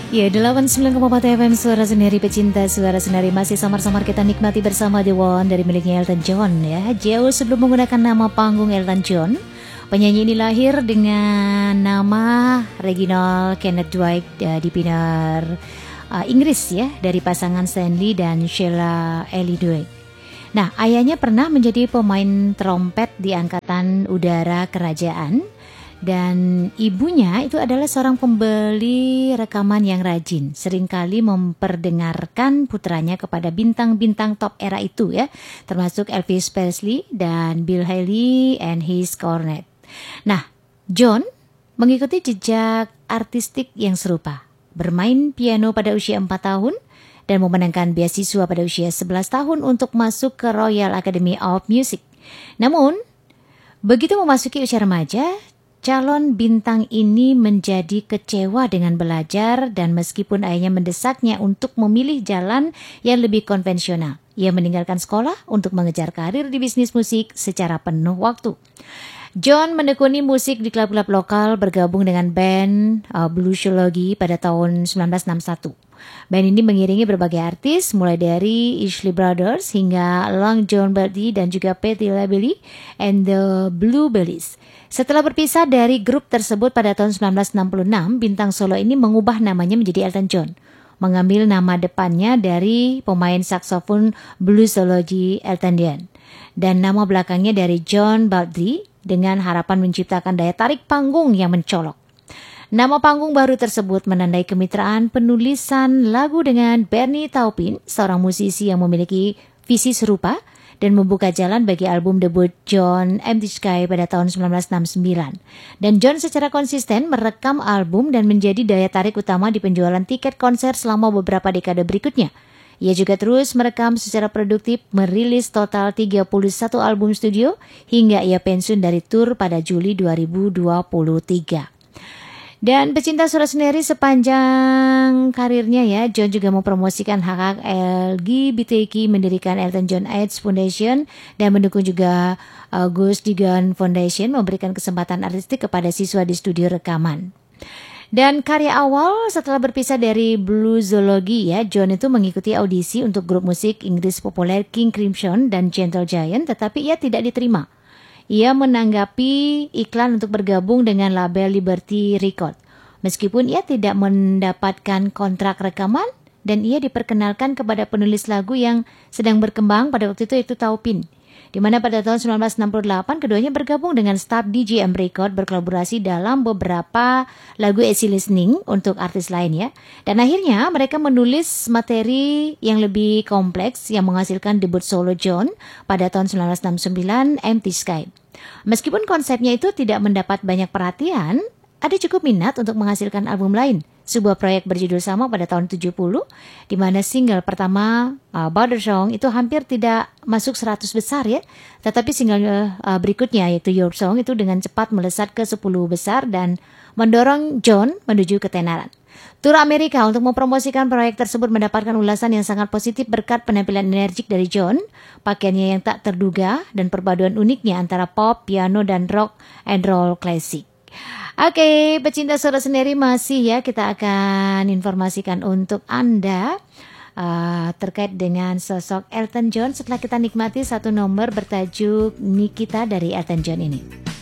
Ya, 89,4 FM Suara Senari Pecinta Suara Senari masih samar-samar kita nikmati bersama The One dari miliknya Elton John ya. Jauh sebelum menggunakan nama panggung Elton John, penyanyi ini lahir dengan nama Reginald Kenneth Dwight di Pinar, Inggris ya, dari pasangan Stanley dan Sheila Ellie Dwight. Nah, ayahnya pernah menjadi pemain trompet di Angkatan Udara Kerajaan. Dan ibunya itu adalah seorang pembeli rekaman yang rajin, seringkali memperdengarkan putranya kepada bintang-bintang top era itu ya, termasuk Elvis Presley dan Bill Haley and his Cornet. Nah, John mengikuti jejak artistik yang serupa, bermain piano pada usia 4 tahun dan memenangkan beasiswa pada usia 11 tahun untuk masuk ke Royal Academy of Music. Namun, begitu memasuki usia remaja, calon bintang ini menjadi kecewa dengan belajar dan meskipun ayahnya mendesaknya untuk memilih jalan yang lebih konvensional, ia meninggalkan sekolah untuk mengejar karir di bisnis musik secara penuh waktu. John menekuni musik di klub-klub lokal, bergabung dengan band Bluesology pada tahun 1961. Band ini mengiringi berbagai artis, mulai dari Isley Brothers hingga Long John Barty dan juga Patti LaBelle and the Bluebellies. Setelah berpisah dari grup tersebut pada tahun 1966, bintang solo ini mengubah namanya menjadi Elton John, mengambil nama depannya dari pemain saksofon Bluesology Elton John, dan nama belakangnya dari John Baldry dengan harapan menciptakan daya tarik panggung yang mencolok. Nama panggung baru tersebut menandai kemitraan penulisan lagu dengan Bernie Taupin, seorang musisi yang memiliki visi serupa, dan membuka jalan bagi album debut John Empty Sky pada tahun 1969. Dan John secara konsisten merekam album dan menjadi daya tarik utama di penjualan tiket konser selama beberapa dekade berikutnya. Ia juga terus merekam secara produktif, merilis total 31 album studio hingga ia pensiun dari tur pada Juli 2023. Dan pecinta suara senari sepanjang karirnya ya, John juga mempromosikan hak-hak LGBTQ, mendirikan Elton John AIDS Foundation dan mendukung juga Gus Digan Foundation, memberikan kesempatan artistik kepada siswa di studio rekaman. Dan karya awal setelah berpisah dari Bluesology ya, John itu mengikuti audisi untuk grup musik Inggris populer King Crimson dan Gentle Giant, tetapi ia tidak diterima. Ia menanggapi iklan untuk bergabung dengan label Liberty Record. Meskipun ia tidak mendapatkan kontrak rekaman dan ia diperkenalkan kepada penulis lagu yang sedang berkembang pada waktu itu Taupin. Di mana pada tahun 1968 keduanya bergabung dengan staf DJM Record, berkolaborasi dalam beberapa lagu easy listening untuk artis lain ya. Dan akhirnya mereka menulis materi yang lebih kompleks yang menghasilkan debut solo John pada tahun 1969, Empty Sky. Meskipun konsepnya itu tidak mendapat banyak perhatian, ada cukup minat untuk menghasilkan album lain. Sebuah proyek berjudul sama pada tahun 70, di mana single pertama Border Song itu hampir tidak masuk 100 besar ya. Tetapi single berikutnya yaitu Your Song itu dengan cepat melesat ke 10 besar dan mendorong John menuju ketenaran. Tur Amerika untuk mempromosikan proyek tersebut mendapatkan ulasan yang sangat positif berkat penampilan energik dari John, pakaiannya yang tak terduga, dan perpaduan uniknya antara pop, piano, dan rock and roll klasik. Oke, pecinta suara senari masih ya, kita akan informasikan untuk Anda terkait dengan sosok Elton John setelah kita nikmati satu nomor bertajuk Nikita dari Elton John ini.